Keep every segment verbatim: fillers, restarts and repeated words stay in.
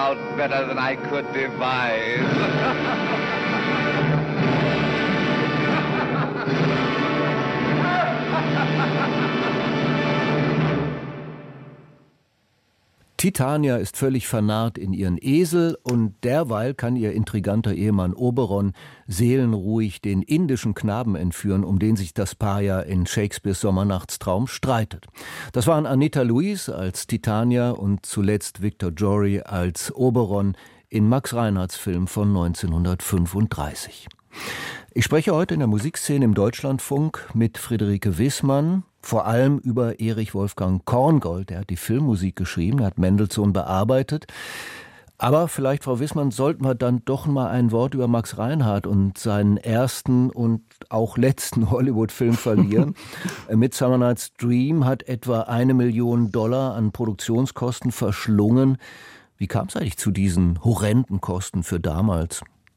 out better than I could devise. Titania ist völlig vernarrt in ihren Esel und derweil kann ihr intriganter Ehemann Oberon seelenruhig den indischen Knaben entführen, um den sich das Paar ja in Shakespeares Sommernachtstraum streitet. Das waren Anita Louise als Titania und zuletzt Victor Jory als Oberon in Max Reinhardts Film von neunzehnhundertfünfunddreißig. Ich spreche heute in der Musikszene im Deutschlandfunk mit Friederike Wissmann, vor allem über Erich Wolfgang Korngold. Er hat die Filmmusik geschrieben, er hat Mendelssohn bearbeitet. Aber vielleicht, Frau Wissmann, sollten wir dann doch mal ein Wort über Max Reinhardt und seinen ersten und auch letzten Hollywood-Film verlieren. Midsummer Night's Dream hat etwa eine Million Dollar an Produktionskosten verschlungen. Wie kam es eigentlich zu diesen horrenden Kosten für damals?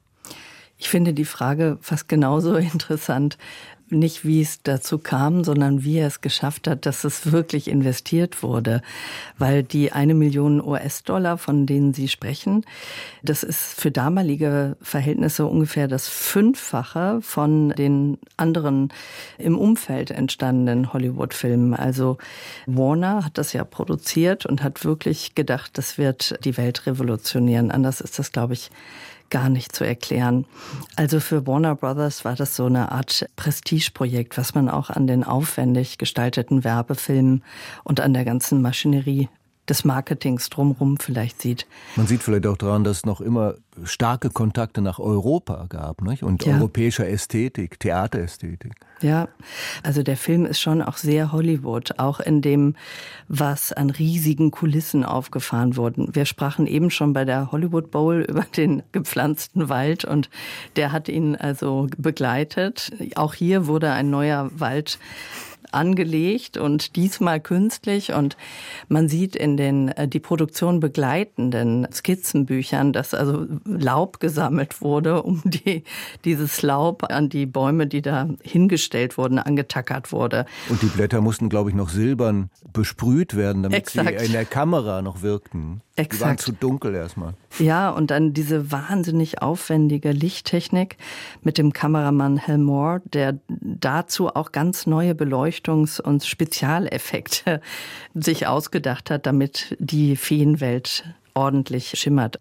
Ich finde die Frage fast genauso interessant. Nicht, wie es dazu kam, sondern wie er es geschafft hat, dass es wirklich investiert wurde. Weil die eine Million U S-Dollar, von denen Sie sprechen, das ist für damalige Verhältnisse ungefähr das Fünffache von den anderen im Umfeld entstandenen Hollywood-Filmen. Also Warner hat das ja produziert und hat wirklich gedacht, das wird die Welt revolutionieren. Anders ist das, glaube ich, gar nicht zu erklären. Also für Warner Brothers war das so eine Art Prestigeprojekt, was man auch an den aufwendig gestalteten Werbefilmen und an der ganzen Maschinerie des Marketings drumherum vielleicht sieht. Man sieht vielleicht auch daran, dass es noch immer starke Kontakte nach Europa gab, nicht? Und ja. europäischer Ästhetik, Theaterästhetik. Ja, also der Film ist schon auch sehr Hollywood, auch in dem, was an riesigen Kulissen aufgefahren wurden. Wir sprachen eben schon bei der Hollywood Bowl über den gepflanzten Wald und der hat ihn also begleitet. Auch hier wurde ein neuer Wald angelegt und diesmal künstlich, und man sieht in den die Produktion begleitenden Skizzenbüchern, dass also Laub gesammelt wurde, um die, dieses Laub an die Bäume, die da hingestellt wurden, angetackert wurde. Und die Blätter mussten, glaube ich, noch silbern besprüht werden, damit Exakt. sie in der Kamera noch wirkten. Exakt. Die waren zu dunkel erstmal. Ja, und dann diese wahnsinnig aufwendige Lichttechnik mit dem Kameramann Hal Moore, der dazu auch ganz neue Beleuchtungs- und Spezialeffekte sich ausgedacht hat, damit die Feenwelt ordentlich schimmert.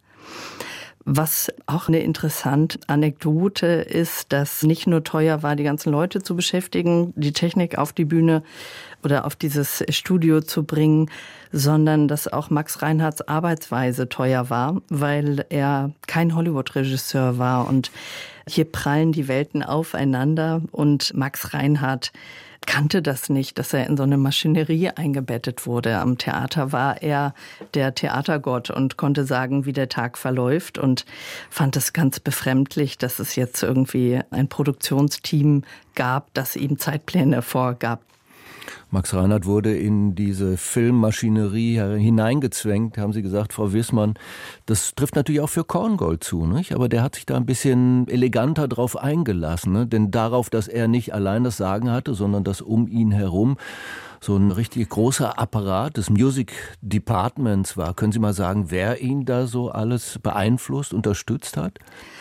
Was auch eine interessante Anekdote ist, dass nicht nur teuer war, die ganzen Leute zu beschäftigen, die Technik auf die Bühne oder auf dieses Studio zu bringen, sondern dass auch Max Reinhardts Arbeitsweise teuer war, weil er kein Hollywood-Regisseur war. Und hier prallen die Welten aufeinander und Max Reinhardt kannte das nicht, dass er in so eine Maschinerie eingebettet wurde. Am Theater war er der Theatergott und konnte sagen, wie der Tag verläuft, und fand es ganz befremdlich, dass es jetzt irgendwie ein Produktionsteam gab, das ihm Zeitpläne vorgab. Max Reinhardt wurde in diese Filmmaschinerie hineingezwängt, haben Sie gesagt, Frau Wissmann. Das trifft natürlich auch für Korngold zu, nicht? Aber der hat sich da ein bisschen eleganter drauf eingelassen, ne? Denn darauf, dass er nicht allein das Sagen hatte, sondern dass um ihn herum so ein richtig großer Apparat des Music Departments war. Können Sie mal sagen, wer ihn da so alles beeinflusst, unterstützt hat?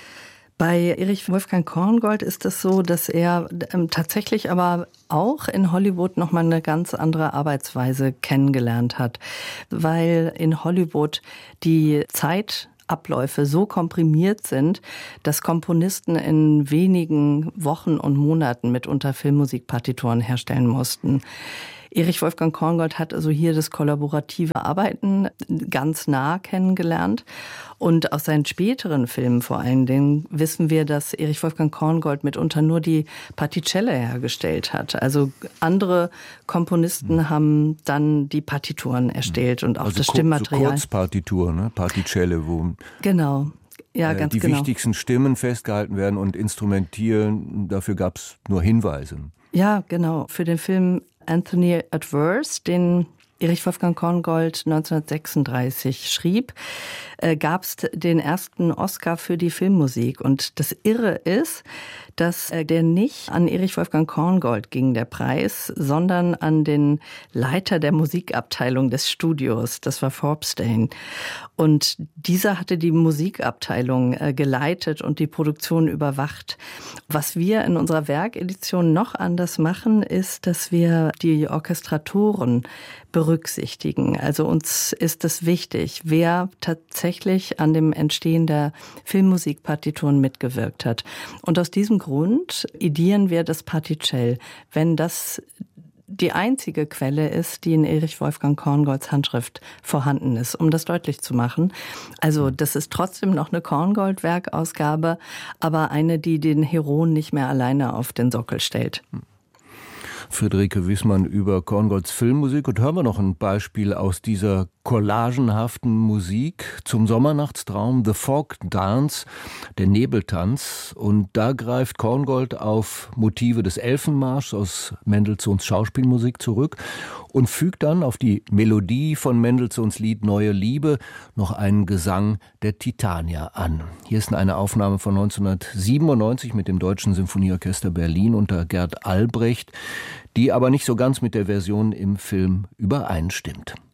Bei Erich Wolfgang Korngold ist es so, dass er ähm, tatsächlich aber auch in Hollywood nochmal eine ganz andere Arbeitsweise kennengelernt hat, weil in Hollywood die Zeitabläufe so komprimiert sind, dass Komponisten in wenigen Wochen und Monaten mitunter Filmmusikpartituren herstellen mussten. Erich Wolfgang Korngold hat also hier das kollaborative Arbeiten ganz nah kennengelernt. Und aus seinen späteren Filmen vor allen Dingen wissen wir, dass Erich Wolfgang Korngold mitunter nur die Particelle hergestellt hat. Also andere Komponisten mhm. haben dann die Partituren erstellt und auch also das Stimmmaterial. So Kurzpartitur, ne? Particelle, wo genau. Ja, äh, ganz die genau. wichtigsten Stimmen festgehalten werden und instrumentieren. Dafür gab es nur Hinweise. Ja, genau. Für den Film Anthony Adverse, den Erich Wolfgang Korngold neunzehnhundertsechsunddreißig schrieb, äh, gab es den ersten Oscar für die Filmmusik. Und das Irre ist, dass äh, der nicht an Erich Wolfgang Korngold ging, der Preis, sondern an den Leiter der Musikabteilung des Studios. Das war Forbstein. Und dieser hatte die Musikabteilung äh, geleitet und die Produktion überwacht. Was wir in unserer Werkedition noch anders machen, ist, dass wir die Orchestratoren berücksichtigen. Also uns ist es wichtig, wer tatsächlich an dem Entstehen der Filmmusikpartituren mitgewirkt hat. Und aus diesem Grund idieren wir das Particell, wenn das die einzige Quelle ist, die in Erich Wolfgang Korngolds Handschrift vorhanden ist, um das deutlich zu machen. Also das ist trotzdem noch eine Korngold-Werkausgabe, aber eine, die den Heron nicht mehr alleine auf den Sockel stellt. Friederike Wissmann über Korngolds Filmmusik. Und hören wir noch ein Beispiel aus dieser collagenhaften Musik zum Sommernachtstraum, The Fog Dance, der Nebeltanz. Und da greift Korngold auf Motive des Elfenmarschs aus Mendelssohns Schauspielmusik zurück und fügt dann auf die Melodie von Mendelssohns Lied Neue Liebe noch einen Gesang der Titanier an. Hier ist eine Aufnahme von neunzehnhundertsiebenundneunzig mit dem Deutschen Symphonieorchester Berlin unter Gerd Albrecht, die aber nicht so ganz mit der Version im Film übereinstimmt.